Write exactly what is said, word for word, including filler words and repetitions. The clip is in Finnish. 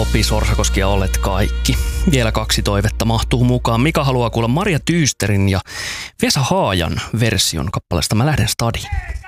Topi Sorsakoski ja Olet kaikki. Vielä kaksi toivetta mahtuu mukaan. Mika haluaa kuulla Maria Tyysterin ja Vesa Haajan version kappaleesta Mä lähden stadiin.